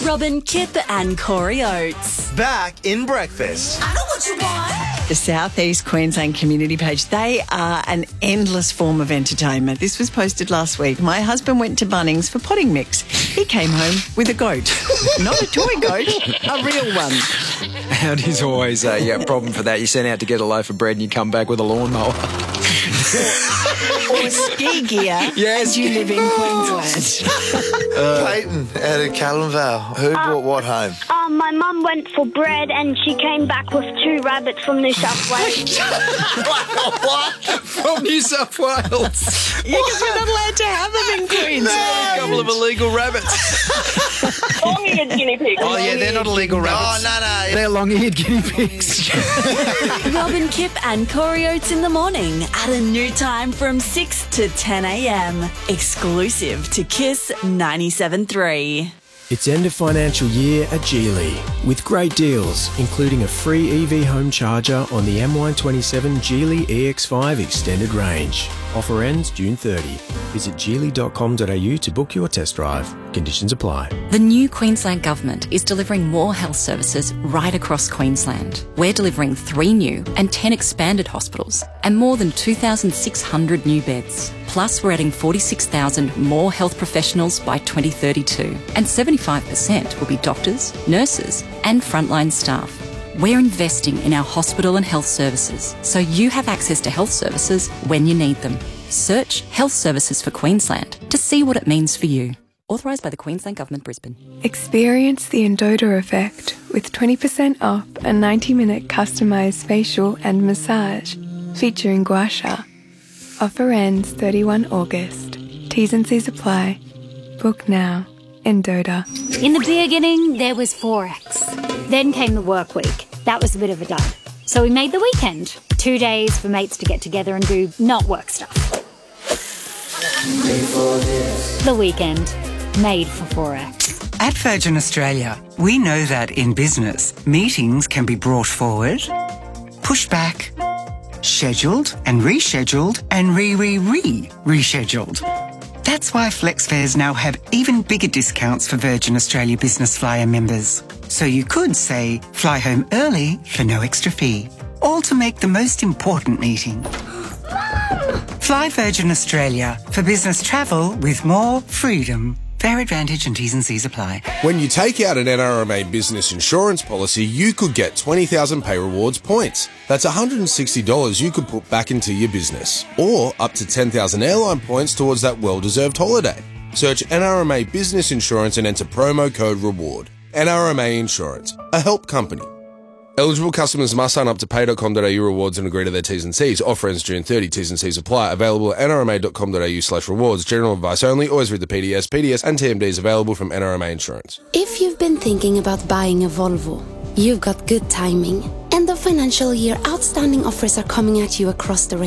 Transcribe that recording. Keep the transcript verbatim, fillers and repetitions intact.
Robin, Kip and Corey Oates. Back in breakfast. I know what you want. The South East Queensland community page, they are an endless form of entertainment. This was posted last week. My husband went to Bunnings for potting mix. He came home with a goat. Not a toy goat, a real one. And there's always a yeah, problem for that. You send out to get a loaf of bread and you come back with a lawnmower. Or ski gear. Yes. You live in Queensland. Uh, Peyton out of Callanvale. Who Uh, brought what home? Um, my mum went for bread and she came back with two rabbits from New South Wales. What? From New South Wales. Yeah, because we're not allowed to have them in Queensland. A couple of illegal rabbits. Long-eared guinea pigs. Oh, yeah, they're not illegal Oh, rabbits. no, no. They're long-eared guinea pigs. Robin, Kip and Corey Oates in the morning at a new time from six to ten a.m. Exclusive to Kiss ninety-seven point three. It's end of financial year at Geely with great deals, including a free E V home charger on the M Y twenty-seven Geely E X five extended range. Offer ends June thirtieth. Visit geely dot com dot a u to book your test drive. Conditions apply. The new Queensland Government is delivering more health services right across Queensland. We're delivering three new and ten expanded hospitals and more than two thousand six hundred new beds. Plus, we're adding forty-six thousand more health professionals by twenty thirty-two, and seventy-five percent will be doctors, nurses and frontline staff. We're investing in our hospital and health services so you have access to health services when you need them. Search Health Services for Queensland to see what it means for you. Authorised by the Queensland Government, Brisbane. Experience the Endota effect with twenty percent off a ninety minute customised facial and massage featuring gua sha. Offer ends thirty-first of August. T's and C's apply. Book now. Endota. In the beginning, there was Forex. Then came the work week. That was a bit of a dud. So we made the weekend. Two days for mates to get together and do not work stuff. The weekend. Made for Forex. At Virgin Australia, we know that in business, meetings can be brought forward, pushed back, scheduled and rescheduled and re-re-re-rescheduled. That's why FlexFares now have even bigger discounts for Virgin Australia Business Flyer members. So you could, say, fly home early for no extra fee, all to make the most important meeting. Fly Virgin Australia for business travel with more freedom. Fair advantage and T's and C's apply. When you take out an N R M A business insurance policy, you could get twenty thousand Pay Rewards points. That's one hundred sixty dollars you could put back into your business. Or up to ten thousand airline points towards that well-deserved holiday. Search N R M A Business Insurance and enter promo code REWARD. N R M A Insurance, a help company. Eligible customers must sign up to pay dot com dot a u rewards and agree to their T's and C's. Offer ends June thirtieth. T's and C's apply. Available at n r m a dot com dot a u slash rewards. General advice only. Always read the P D S. P D S and T M D is available from N R M A Insurance. If you've been thinking about buying a Volvo, you've got good timing. End of financial year outstanding offers are coming at you across the